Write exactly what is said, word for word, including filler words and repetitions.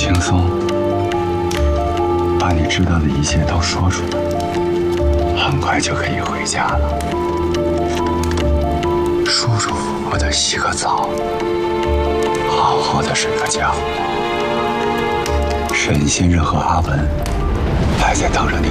轻松，把你知道的一切都说出来，很快就可以回家了。舒舒服服的洗个澡，好好的睡个觉。沈先生和阿文还在等着你